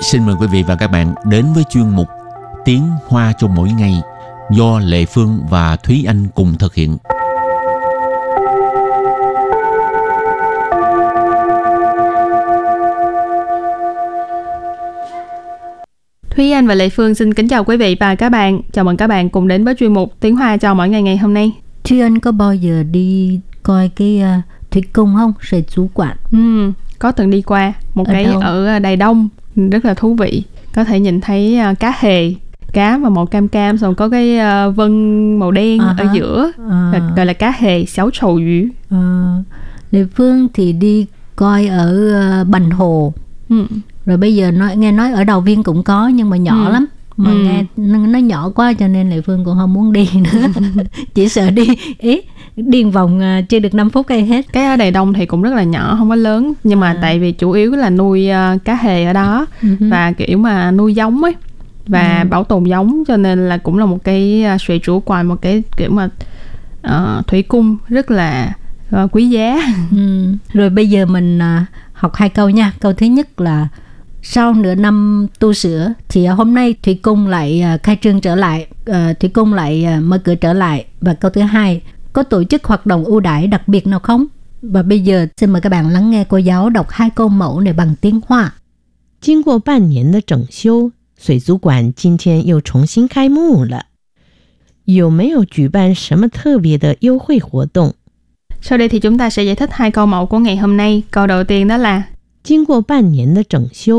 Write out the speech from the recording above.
Xin mời quý vị và các bạn đến với chuyên mục Tiếng Hoa cho mỗi ngày do Lệ Phương và Thúy Anh cùng thực hiện. Thúy Anh và Lệ Phương xin kính chào quý vị và các bạn. Chào mừng các bạn cùng đến với chuyên mục Tiếng Hoa cho mỗi ngày ngày hôm nay. Thúy Anh có bao giờ đi coi cái thủy cung không?水族馆. Có từng đi qua một Ở cái đâu? ở Đài Đông, rất là thú vị. Có thể nhìn thấy cá hề, cá mà màu cam cam, xong có cái vân màu đen ở giữa, gọi là cá hề, sáu trầu dữ. Lệ Phương thì đi coi ở Bành Hồ. Rồi bây giờ nghe nói ở Đào Viên cũng có nhưng mà nhỏ lắm. Mà nghe nó nhỏ quá cho nên Lệ Phương cũng không muốn đi nữa. Chỉ sợ đi vòng chưa được 5 phút hay hết. Cái ở Đài Đông thì cũng rất là nhỏ, không có lớn. Nhưng mà tại vì chủ yếu là nuôi cá hề ở đó. Và kiểu mà nuôi giống ấy. Và bảo tồn giống, cho nên là cũng là một cái水族馆, một cái kiểu mà thủy cung rất là quý giá. Rồi bây giờ mình học 2 câu nha. Câu thứ nhất là sau nửa năm tu sửa thì hôm nay thủy cung lại khai trương trở lại, thủy cung lại mở cửa trở lại. Và câu thứ hai, có tổ chức hoạt động ưu đãi đặc biệt nào không? Và bây giờ xin mời các bạn lắng nghe cô giáo đọc 2 câu mẫu này bằng tiếng Hoa. 经过半年的整修，水族馆今天又重新开幕了。有没有举办什么特别的优惠活动？ Sau đây thì chúng ta sẽ giải thích 2 câu mẫu của ngày hôm nay. Câu đầu tiên đó là 经过半年的整修